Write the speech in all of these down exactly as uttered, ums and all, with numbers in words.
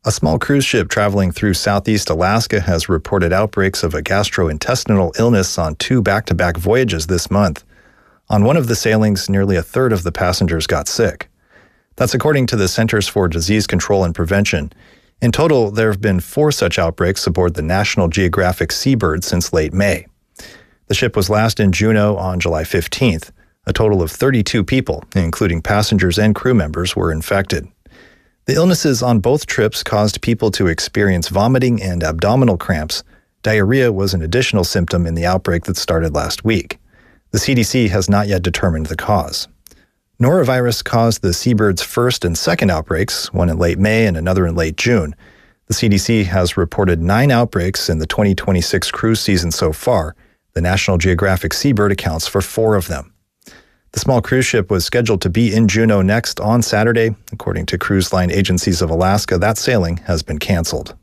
A small cruise ship traveling through southeast Alaska has reported outbreaks of a gastrointestinal illness on two back-to-back voyages this month. On one of the sailings, nearly a third of the passengers got sick. That's according to the Centers for Disease Control and Prevention. In total, there have been four such outbreaks aboard the National Geographic Seabird since late May. The ship was last in Juneau on July fifteenth. A total of thirty-two people, including passengers and crew members, were infected. The illnesses on both trips caused people to experience vomiting and abdominal cramps. Diarrhea was an additional symptom in the outbreak that started last week. The C D C has not yet determined the cause. Norovirus caused the Seabird's first and second outbreaks, one in late May and another in late June. The C D C has reported nine outbreaks in the twenty twenty-six cruise season so far. The National Geographic Seabird accounts for four of them. The small cruise ship was scheduled to be in Juneau next on Saturday. According to Cruise Line Agencies of Alaska, that sailing has been canceled.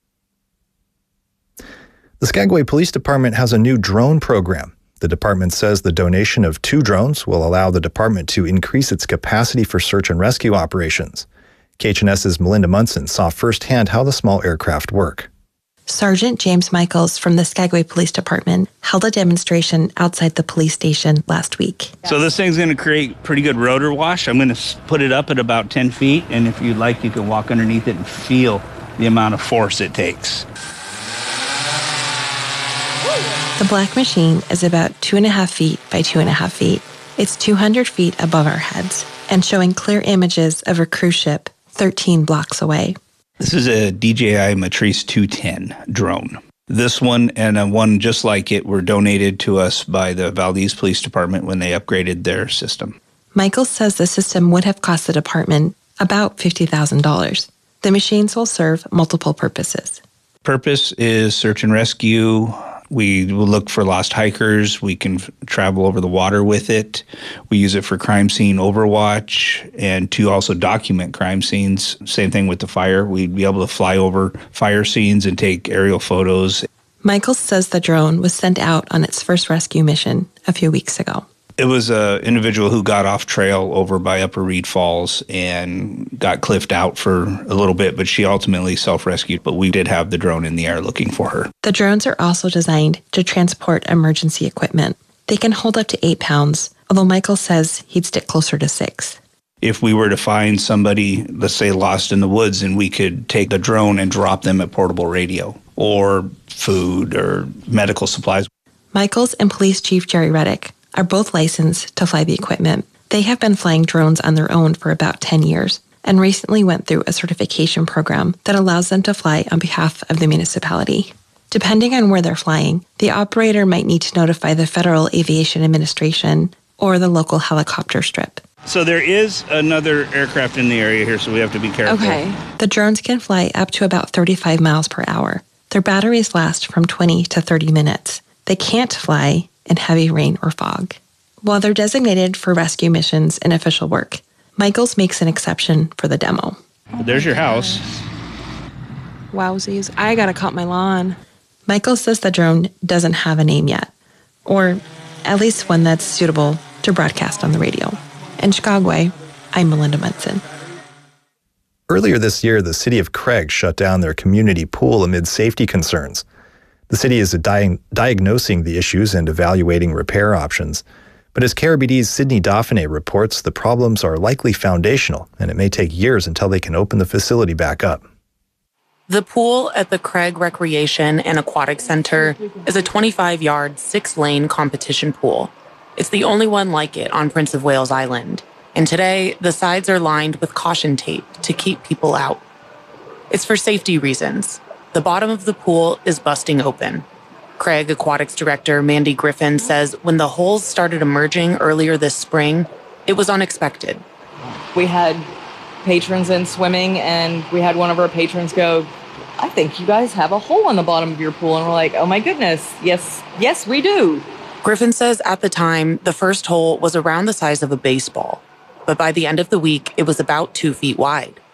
The Skagway Police Department has a new drone program. The department says the donation of two drones will allow the department to increase its capacity for search and rescue operations. K H N S's Melinda Munson saw firsthand how the small aircraft work. Sergeant James Michaels from the Skagway Police Department held a demonstration outside the police station last week. So this thing's going to create pretty good rotor wash. I'm going to put it up at about ten feet, and if you'd like, you can walk underneath it and feel the amount of force it takes. The black machine is about two and a half feet by two and a half feet. It's two hundred feet above our heads and showing clear images of a cruise ship thirteen blocks away. This is a D J I Matrice two ten drone. This one and a one just like it were donated to us by the Valdez Police Department when they upgraded their system. Michael says the system would have cost the department about fifty thousand dollars. The machines will serve multiple purposes. Purpose is search and rescue. We will look for lost hikers. We can f- travel over the water with it. We use it for crime scene overwatch and to also document crime scenes. Same thing with the fire. We'd be able to fly over fire scenes and take aerial photos. Michael says the drone was sent out on its first rescue mission a few weeks ago. It was an individual who got off trail over by Upper Reed Falls and got cliffed out for a little bit, but she ultimately self-rescued. But we did have the drone in the air looking for her. The drones are also designed to transport emergency equipment. They can hold up to eight pounds, although Michael says he'd stick closer to six. If we were to find somebody, let's say, lost in the woods, and we could take the drone and drop them at portable radio or food or medical supplies. Michael's and Police Chief Jerry Reddick are both licensed to fly the equipment. They have been flying drones on their own for about ten years and recently went through a certification program that allows them to fly on behalf of the municipality. Depending on where they're flying, the operator might need to notify the Federal Aviation Administration or the local helicopter strip. So there is another aircraft in the area here, so we have to be careful. Okay. The drones can fly up to about thirty-five miles per hour. Their batteries last from twenty to thirty minutes. They can't fly in heavy rain or fog. While they're designated for rescue missions and official work, Michaels makes an exception for the demo. There's your house. Wowsies, I gotta cut my lawn. Michael says the drone doesn't have a name yet, or at least one that's suitable to broadcast on the radio. In Chicago, I'm Melinda Munson. Earlier this year, the city of Craig shut down their community pool amid safety concerns. The city is di- diagnosing the issues and evaluating repair options. But as K R B D's Sydney Dauphiné reports, the problems are likely foundational, and it may take years until they can open the facility back up. The pool at the Craig Recreation and Aquatic Center is a twenty-five-yard, six-lane competition pool. It's the only one like it on Prince of Wales Island. And today, the sides are lined with caution tape to keep people out. It's for safety reasons. The bottom of the pool is busting open. Craig Aquatics Director Mandy Griffin says when the holes started emerging earlier this spring, it was unexpected. We had patrons in swimming, and we had one of our patrons go, I think you guys have a hole in the bottom of your pool. And we're like, oh my goodness, yes, yes, we do. Griffin says at the time, the first hole was around the size of a baseball. But by the end of the week, it was about two feet wide.